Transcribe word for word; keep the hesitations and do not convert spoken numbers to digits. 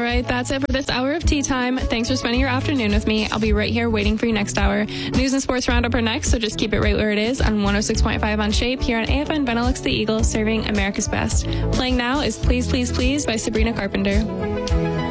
right, that's it for this hour of Tea Time. Thanks for spending your afternoon with me. I'll be right here waiting for you next hour. News and sports roundup are next, so just keep it right where it is on one oh six point five on Shape here on A F N Benelux the Eagle, serving America's best. Playing now is Please, Please, Please by Sabrina Carpenter.